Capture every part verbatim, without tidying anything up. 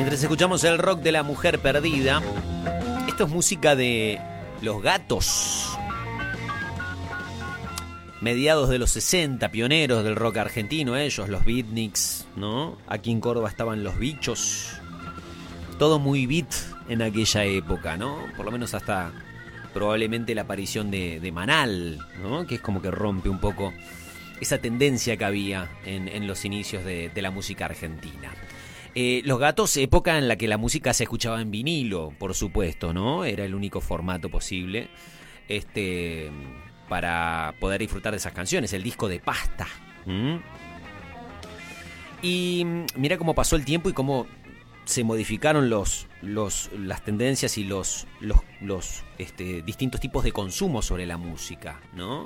Mientras escuchamos el rock de la mujer perdida, esto es música de Los Gatos. Mediados de los sesenta, pioneros del rock argentino, ellos, los beatniks, ¿no? Aquí en Córdoba estaban los Bichos. Todo muy beat en aquella época, ¿no? Por lo menos hasta probablemente la aparición de, de Manal, ¿no? Que es como que rompe un poco esa tendencia que había en, en los inicios de, de la música argentina. Eh, Los Gatos, época en la que la música se escuchaba en vinilo, por supuesto, ¿no? Era el único formato posible este, para poder disfrutar de esas canciones, el disco de pasta. ¿Mm? Y mira cómo pasó el tiempo y cómo se modificaron los, los, las tendencias y los, los, los este, distintos tipos de consumo sobre la música, ¿no?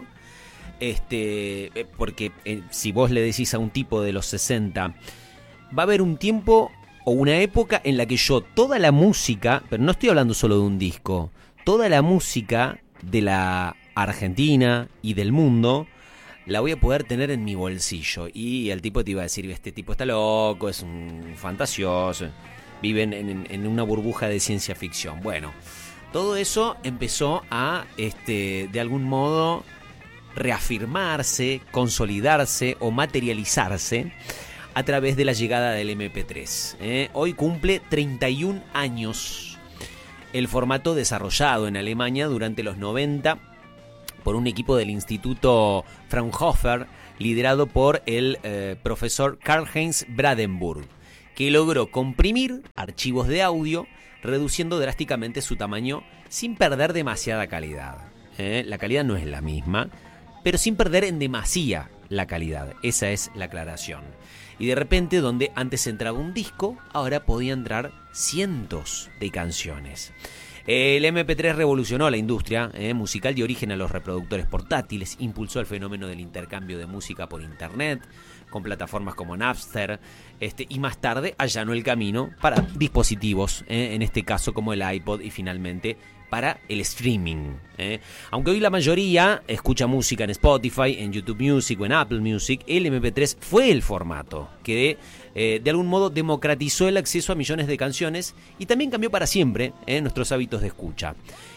Este, porque eh, si vos le decís a un tipo de los sesenta... va a haber un tiempo o una época en la que yo toda la música, pero no estoy hablando solo de un disco, toda la música de la Argentina y del mundo la voy a poder tener en mi bolsillo. Y el tipo te iba a decir, este tipo está loco, es un fantasioso, vive en, en, en una burbuja de ciencia ficción. Bueno, todo eso empezó a, este, de algún modo, reafirmarse, consolidarse o materializarse a través de la llegada del eme pe tres. ¿eh? Hoy cumple treinta y un años el formato desarrollado en Alemania durante los noventa por un equipo del Instituto Fraunhofer liderado por el eh, profesor Karl-Heinz Brandenburg, que logró comprimir archivos de audio reduciendo drásticamente su tamaño sin perder demasiada calidad. ¿eh? La calidad no es la misma, pero sin perder en demasía la calidad. Esa es la aclaración. Y de repente, donde antes entraba un disco, ahora podía entrar cientos de canciones. El eme pe tres revolucionó la industria eh, musical, dio origen a los reproductores portátiles, impulsó el fenómeno del intercambio de música por internet, con plataformas como Napster, este, y más tarde allanó el camino para dispositivos, eh, en este caso como el iPod, y finalmente para el streaming. ¿eh? Aunque hoy la mayoría escucha música en Spotify, en YouTube Music o en Apple Music, el eme pe tres fue el formato que eh, de algún modo democratizó el acceso a millones de canciones y también cambió para siempre ¿eh? nuestros hábitos de escucha.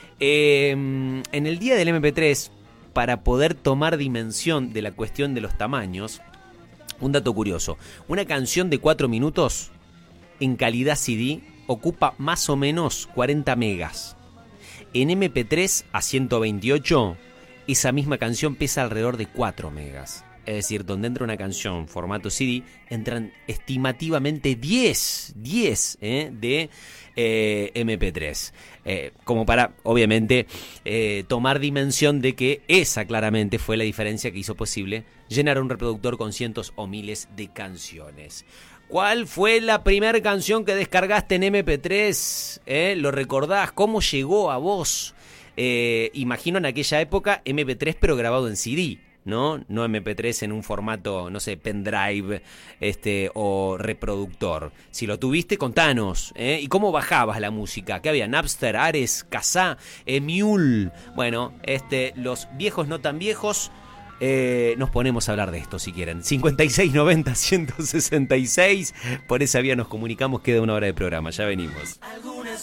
Eh, en el día del eme pe tres, para poder tomar dimensión de la cuestión de los tamaños, un dato curioso, una canción de cuatro minutos en calidad ce de ocupa más o menos cuarenta megas. En eme pe tres a ciento veintiocho, esa misma canción pesa alrededor de cuatro megas. Es decir, donde entra una canción formato ce de, entran estimativamente diez, diez ¿eh? de eh, eme pe tres. Eh, como para, obviamente, eh, tomar dimensión de que esa claramente fue la diferencia que hizo posible llenar un reproductor con cientos o miles de canciones. ¿Cuál fue la primera canción que descargaste en eme pe tres? ¿Eh? ¿Lo recordás? ¿Cómo llegó a vos? Eh, imagino en aquella época eme pe tres pero grabado en ce de, ¿no? No eme pe tres en un formato, no sé, pendrive este, o reproductor. Si lo tuviste, contanos. ¿eh? ¿Y cómo bajabas la música? ¿Qué había? Napster, Ares, Kazaa, Emule. Bueno, este, los viejos no tan viejos... Eh, nos ponemos a hablar de esto si quieren. cincuenta y seis noventa ciento sesenta y seis. Por esa vía nos comunicamos. Queda una hora de programa. Ya venimos.